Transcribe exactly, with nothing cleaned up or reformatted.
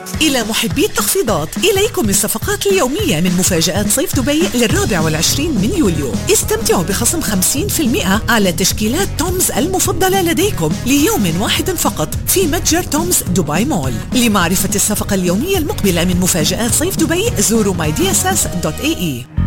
إلى محبي التخفيضات، إليكم الصفقات اليومية من مفاجآت صيف دبي للرابع والعشرين من يوليو. استمتعوا بخصم خمسين بالمئة على تشكيلات تومز المفضلة لديكم ليوم واحد فقط في متجر تومز دبي مول. لمعرفة الصفقة اليومية المقبلة من مفاجآت صيف دبي زوروا ماي دي اس اس دوت اي اي.